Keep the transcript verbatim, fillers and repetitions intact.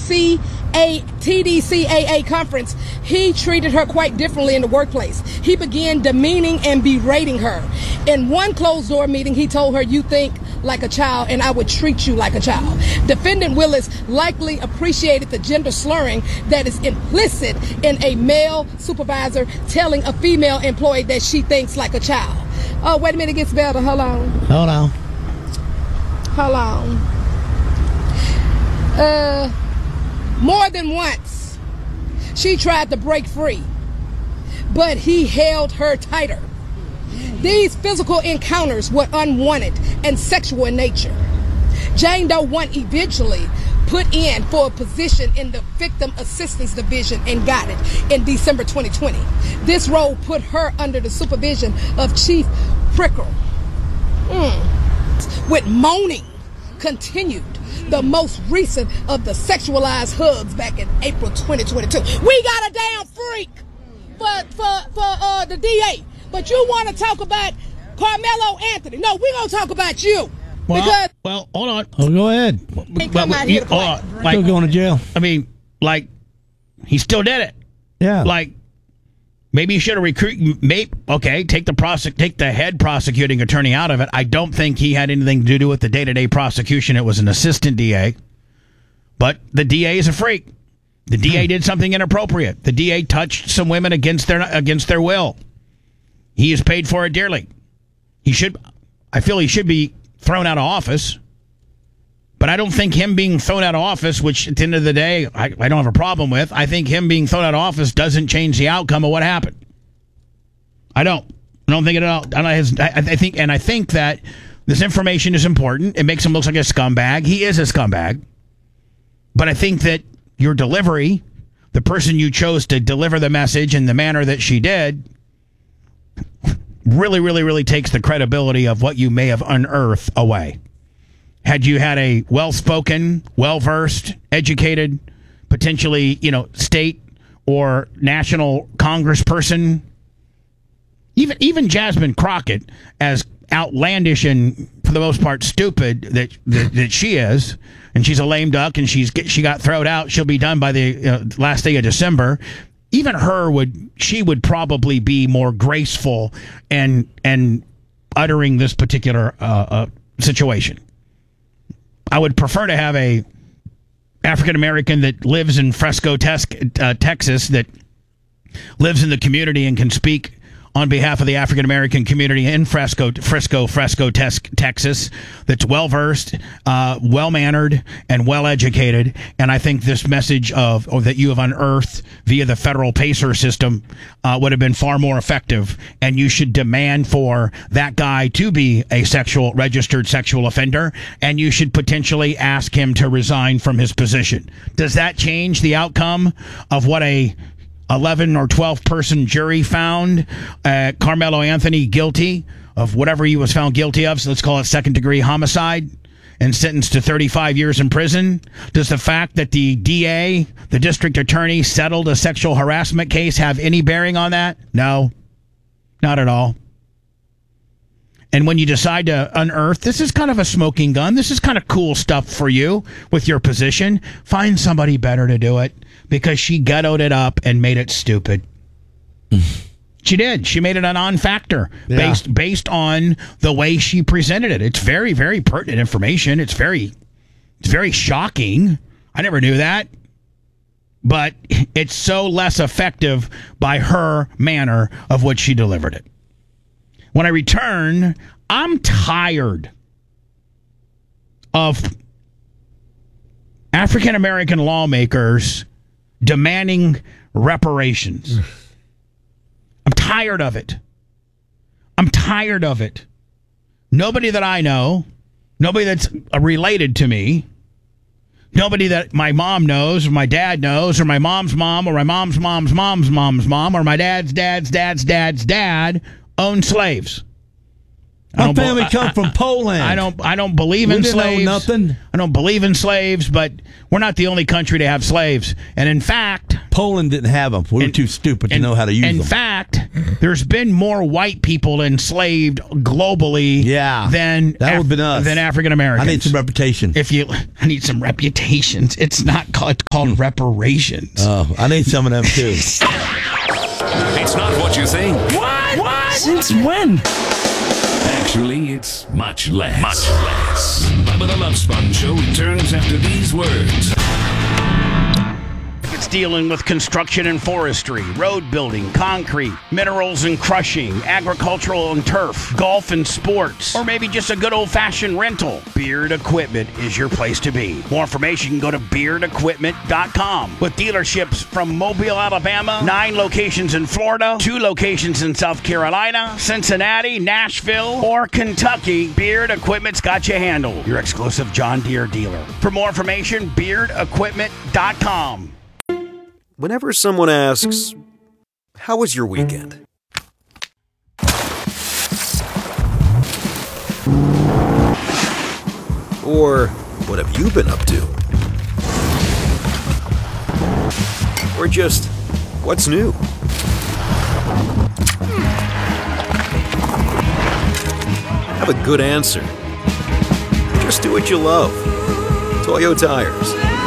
C A T D C A A conference, he treated her quite differently in the workplace. He began demeaning and berating her. In one closed-door meeting, he told her, "You think like a child, and I would treat you like a child." Defendant Willis likely appreciated the gender slurring that is implicit in a male supervisor telling a female employee that she thinks like a child. Oh, wait a minute, it gets better. Hold on. Hold on. Hold on. Uh, more than once, she tried to break free, but he held her tighter. These physical encounters were unwanted and sexual in nature. Jane Doe one eventually put in for a position in the Victim Assistance Division and got it in December twenty twenty. This role put her under the supervision of Chief Prickle. Mm. With moaning continued the most recent of the sexualized hugs back in April twenty twenty-two. We got a damn freak for, for, for uh, the D A. But you want to talk about Carmelo Anthony. No, we're going to talk about you. Well, because well, hold on. Oh, go ahead. They come out here to play. Uh, like, Still going to jail. I mean, like, he still did it. Yeah. Like, maybe you should have recruited. Maybe okay, take the prosec- take the head prosecuting attorney out of it. I don't think he had anything to do with the day to day prosecution. It was an assistant D A, but the D A is a freak. The D A did something inappropriate. The D A touched some women against their against their will. He is paid for it dearly. He should. I feel he should be thrown out of office. But I don't think him being thrown out of office, which at the end of the day, I, I don't have a problem with. I think him being thrown out of office doesn't change the outcome of what happened. I don't. I don't think it at all. I, I, I think, and I think that this information is important. It makes him look like a scumbag. He is a scumbag. But I think that your delivery, the person you chose to deliver the message in the manner that she did, really, really, really takes the credibility of what you may have unearthed away. Had you had a well-spoken, well-versed, educated, potentially, you know, state or national congressperson, even even Jasmine Crockett, as outlandish and for the most part stupid that that, that she is, and she's a lame duck, and she's she got thrown out. She'll be done by the uh, last day of December. Even her would she would probably be more graceful and and uttering this particular uh, uh, situation. I would prefer to have a African American that lives in Fresco, tes- uh, Texas, that lives in the community and can speak on behalf of the African American community in Fresco, Frisco, Fresco, tes- Texas, that's well versed, uh, well mannered, and well educated. And I think this message of or that you have unearthed via the federal PACER system uh, would have been far more effective. And you should demand for that guy to be a sexual registered sexual offender, and you should potentially ask him to resign from his position. Does that change the outcome of what a eleven or twelve person jury found uh, Carmelo Anthony guilty of whatever he was found guilty of? So let's call it second degree homicide, and sentenced to thirty-five years in prison. Does the fact that the D A, the district attorney, settled a sexual harassment case have any bearing on that? No, not at all. And when you decide to unearth, this is kind of a smoking gun. This is kind of cool stuff for you with your position. Find somebody better to do it, because she ghettoed it up and made it stupid. She did. She made it a non-factor Yeah. based based on the way she presented it. It's very, very pertinent information. It's very, it's very shocking. I never knew that. But it's so less effective by her manner of what she delivered it. When I return, I'm tired of African American lawmakers demanding reparations. I'm tired of it. I'm tired of it. Nobody that I know, nobody that's related to me, nobody that my mom knows or my dad knows or my mom's mom or my mom's mom's mom's mom's mom or my dad's dad's dad's dad's dad owned slaves. My family be- come I, from I, Poland. I don't. I don't believe We in didn't own slaves. nothing. I don't believe in slaves, but we're not the only country to have slaves. And in fact, Poland didn't have them. We were in, too stupid to in, know how to use in them. fact, There's been more white people enslaved globally Yeah. than That would've been us. than African Americans. I need some reputation. If you, I need some reputations. It's not called, it's called reparations. Oh, I need some of them too. It's not what you think. What? What? Since when? Actually, it's much less. Much less. Bubba the Love Sponge Show returns after these words. It's dealing with construction and forestry, road building, concrete, minerals and crushing, agricultural and turf, golf and sports, or maybe just a good old-fashioned rental. Beard Equipment is your place to be. More information, you can go to beard equipment dot com. With dealerships from Mobile, Alabama, nine locations in Florida, two locations in South Carolina, Cincinnati, Nashville, or Kentucky, Beard Equipment's got you handled. Your exclusive John Deere dealer. For more information, beard equipment dot com. Whenever someone asks, "How was your weekend?" Or, "What have you been up to?" Or just, "What's new?" Have a good answer. Just do what you love. Toyo Tires.